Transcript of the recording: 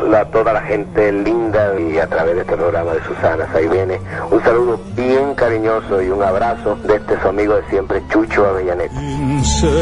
a toda la gente linda y a través de este programa de Susana. Ahí viene un saludo bien cariñoso y un abrazo de este su amigo de siempre, Chucho Avellanet.